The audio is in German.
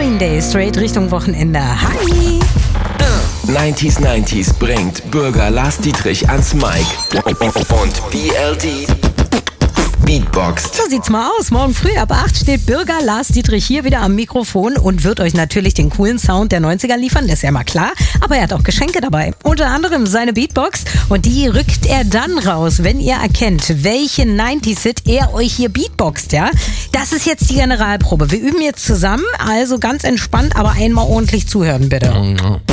Green Day straight Richtung Wochenende. Hi! 90s bringt Bürger Lars Dietrich ans Mic und BLD beatboxt. So sieht's mal aus. Morgen früh ab 8 steht Bürger Lars Dietrich hier wieder am Mikrofon und wird euch natürlich den coolen Sound der 90er liefern, das ist ja mal klar. Aber er hat auch Geschenke dabei. Unter anderem seine Beatbox und die rückt er dann raus, wenn ihr erkennt, welchen 90s-Hit er euch hier beatboxt, ja. Das ist jetzt die Generalprobe. Wir üben jetzt zusammen, also ganz entspannt, aber einmal ordentlich zuhören, bitte.